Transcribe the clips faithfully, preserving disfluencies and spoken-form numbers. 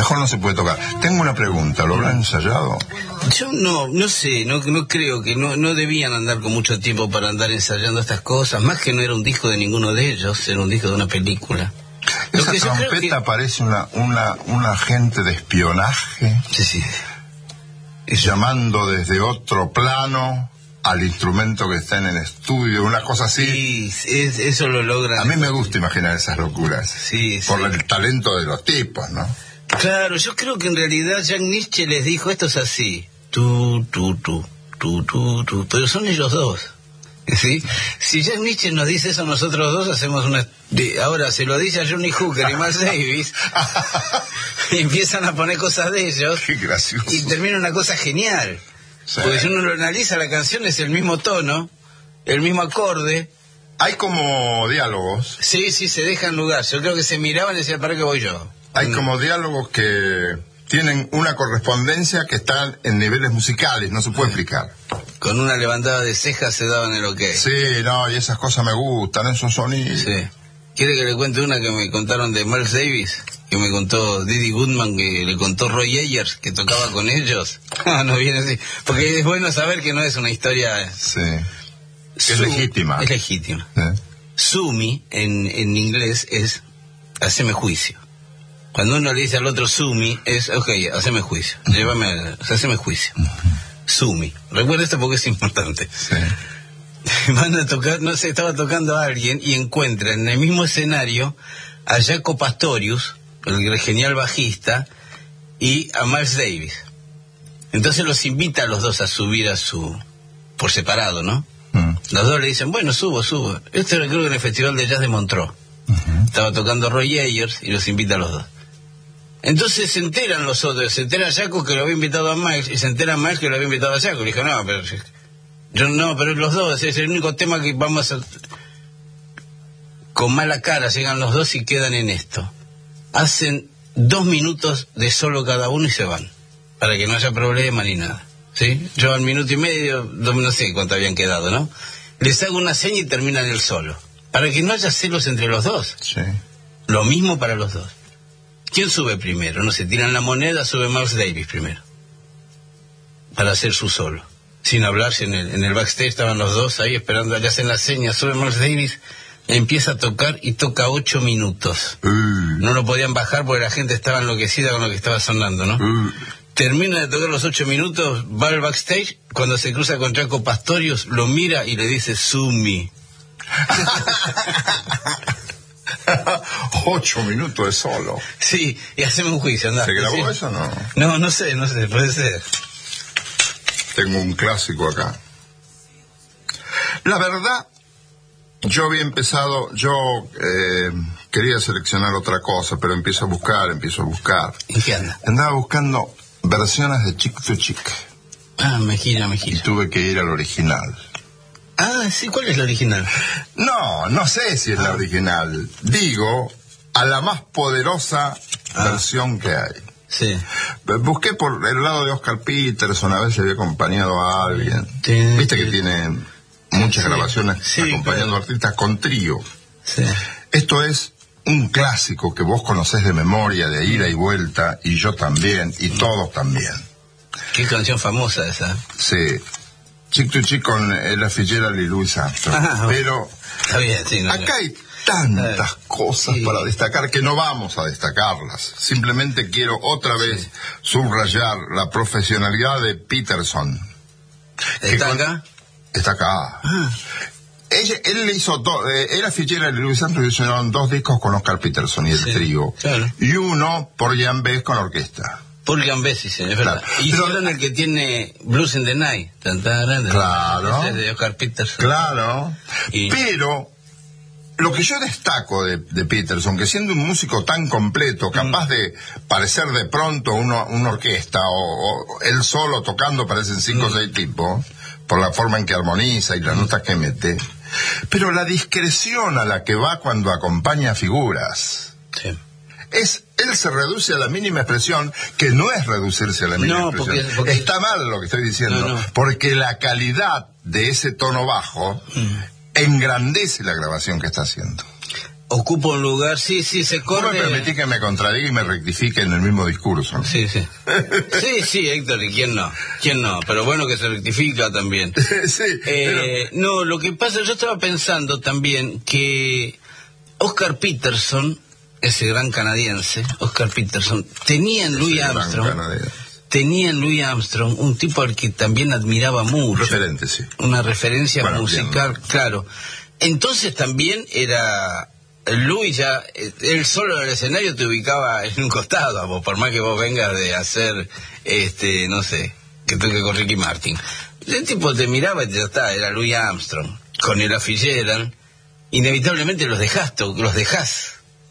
Mejor no se puede tocar. Tengo una pregunta, ¿lo habrán ensayado? Yo no, no sé, no, no creo que no, no debían andar con mucho tiempo para andar ensayando estas cosas, más que no era un disco de ninguno de ellos, era un disco de una película. Esa trompeta que... parece una, una, un agente de espionaje. Sí, sí. Eso. Llamando desde otro plano al instrumento que está en el estudio, una cosa así. Sí, es, eso lo logra. A mí me gusta imaginar esas locuras. Sí, por sí. el talento de los tipos, ¿no? Claro, yo creo que en realidad Jan Nitzsche les dijo, esto es así, tú, tú, tú, tú, tú, tú, pero son ellos dos, ¿sí? Si Jan Nitzsche nos dice eso, nosotros dos hacemos una... Ahora se lo dice a Johnny Hooker y Miles Davis, y empiezan a poner cosas de ellos. Qué gracioso. Y termina una cosa genial, sí. Porque si uno lo analiza, la canción es el mismo tono, el mismo acorde. Hay como diálogos. Sí, sí, se dejan lugar, yo creo que se miraban y decían, ¿para qué voy yo? Hay como diálogos que tienen una correspondencia que están en niveles musicales, no se puede explicar. Con una levantada de cejas se daban el ok. Sí, no, y esas cosas me gustan, esos sonidos. Sí. ¿Quiere que le cuente una que me contaron de Miles Davis? Que me contó Didi Goodman, que le contó Roy Ayers, que tocaba con ellos. Ah, no viene así. Porque es bueno saber que no es una historia... Sí. Su... Es legítima. Es legítima. ¿Sí? Sumi, en, en inglés, es haceme juicio. Cuando uno le dice al otro Sumi, es, ok, haceme juicio, llévame, a, haceme juicio. Uh-huh. Sumi. Recuerda esto porque es importante. Sí. Van a tocar, no sé, estaba tocando a alguien y encuentra en el mismo escenario a Jaco Pastorius, el genial bajista, y a Miles Davis. Entonces los invita a los dos a subir a su... por separado, ¿no? Uh-huh. Los dos le dicen, bueno, subo, subo. Esto era creo que en el Festival de Jazz de Montreux. Uh-huh. Estaba tocando Roy Ayers y los invita a los dos. Entonces se enteran los otros, se entera Jaco que lo había invitado a Miles, y se entera Miles que lo había invitado a Jaco. Le dijo, no, pero yo no, pero los dos, es el único tema que vamos a... Con mala cara llegan los dos y quedan en esto. Hacen dos minutos de solo cada uno y se van, para que no haya problema ni nada, ¿sí? Yo al minuto y medio, no sé cuánto habían quedado, ¿no? Les hago una seña y terminan el solo, para que no haya celos entre los dos. Sí. Lo mismo para los dos. ¿Quién sube primero? No sé, tiran la moneda, sube Miles Davis primero, para hacer su solo. Sin hablarse, en el, en el backstage estaban los dos ahí esperando, le hacen la seña, sube Miles Davis, empieza a tocar y toca ocho minutos. Uh. No lo podían bajar porque la gente estaba enloquecida con lo que estaba sonando, ¿no? Uh. Termina de tocar los ocho minutos, va al backstage, cuando se cruza con Jaco Pastorius, lo mira y le dice, Sumi. Ocho minutos de solo. Sí, y haceme un juicio, anda. ¿Se grabó ¿sí? eso o no? No, no sé, no sé, puede ser. Tengo un clásico acá. La verdad, yo había empezado, yo eh, quería seleccionar otra cosa, pero empiezo a buscar, empiezo a buscar. ¿En qué anda? Andaba buscando versiones de Chick to Chick. Ah, me gira, me gira. Y tuve que ir al original. Ah, sí, ¿cuál es la original? No, no sé si es ah. la original. Digo, a la más poderosa ah. versión que hay. Sí. Busqué por el lado de Oscar Peterson, a ver si había acompañado a alguien. Sí, Viste sí. que tiene muchas sí. grabaciones sí, acompañando claro. artistas con trío. Sí. Esto es un clásico que vos conocés de memoria, de ida y vuelta, y yo también, y todos también. Qué canción famosa esa. Sí. Chick to Chick con Ella Fitzgerald y Louis Armstrong. Ah, pero está bien, sí, no, acá no. hay tantas sí. cosas para destacar que no vamos a destacarlas. Simplemente quiero otra vez sí. subrayar la profesionalidad de Peterson. ¿Está acá? Está acá. Ah. Ella, él le hizo do, eh, Ella Fitzgerald y Louis Armstrong hicieron dos discos con Oscar Peterson y el sí, trío. Claro. Y uno por Jan Bess con orquesta. Por Jan Bess, sí, es verdad. Claro. Y hicieron Pero, el que tiene Blues in the Night. Tan, tan, tan, claro. Ese es de Oscar Peterson. Claro. Y... Pero lo que yo destaco de, de Peterson, que siendo un músico tan completo, capaz mm. de parecer de pronto uno, una orquesta, o, o él solo tocando parecen cinco o mm. seis tipos, por la forma en que armoniza y las mm. notas que mete, pero la discreción a la que va cuando acompaña figuras. Sí. Es, él se reduce a la mínima expresión, que no es reducirse a la mínima no, expresión. Porque, porque... Está mal lo que estoy diciendo, no, no. porque la calidad de ese tono bajo mm. engrandece la grabación que está haciendo. ocupa un lugar, sí, sí, se corre... ¿Cómo me permití que me contradiga y me rectifique en el mismo discurso? Sí, sí. Sí, sí, Héctor, ¿y quién no? ¿Quién no? Pero bueno que se rectifica también. Sí, eh, pero... No, lo que pasa, yo estaba pensando también que Oscar Peterson, ese gran canadiense, Oscar Peterson, tenía en Louis Armstrong... Tenía en Louis Armstrong un tipo al que también admiraba mucho. Referente, sí. Una referencia bueno, musical, bien, ¿no? Claro. Entonces también era... Louis ya, él solo en el escenario te ubicaba en un costado, a vos, por más que vos vengas de hacer, este, no sé, que toque con Ricky Martin. El tipo te miraba y ya está, era Louis Armstrong. Con el Fitzgerald, inevitablemente los dejás, los dejás.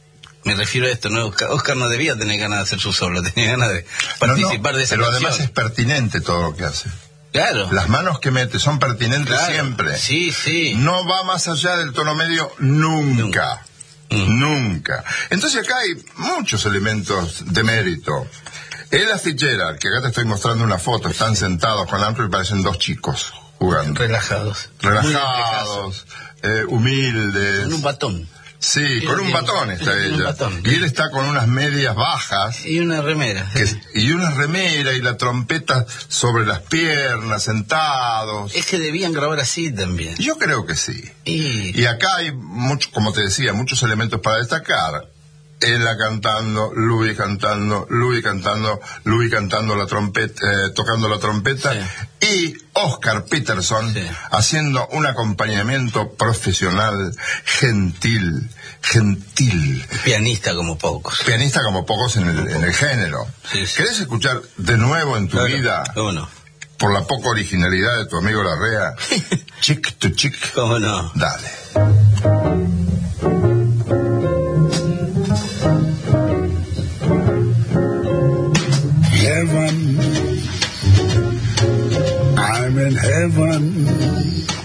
Me refiero a esto, ¿no? Oscar no debía tener ganas de hacer su solo, tenía ganas de participar no, no, de esa pero canción. Además es pertinente todo lo que hace. Claro. Las manos que mete son pertinentes claro. siempre. Sí, sí. No va más allá del tono medio nunca. Nunca. Mm. Nunca. Entonces acá hay muchos elementos de mérito. Ella Fitzgerald, que acá te estoy mostrando una foto, están sentados con Armstrong y parecen dos chicos jugando. Relajados. Relajados, eh, humildes. Con un batón. Sí, con un batón está ella. Batón. Y él está con unas medias bajas. Y una remera. Que, y una remera y la trompeta sobre las piernas, sentados. Es que debían grabar así también. Yo creo que sí. Y, y acá hay, mucho, como te decía, muchos elementos para destacar. Ella cantando, Louis cantando, Louis cantando, Louis cantando la trompeta, eh, tocando la trompeta, sí. Y Oscar Peterson sí. haciendo un acompañamiento profesional, gentil, gentil. Pianista como pocos. Pianista como pocos en el, en el género. Sí, sí. ¿Querés escuchar de nuevo en tu claro. vida? ¿Cómo no? Por la poca originalidad de tu amigo Larrea. Chick to chick. ¿Cómo no? Dale. Heaven, I'm in heaven.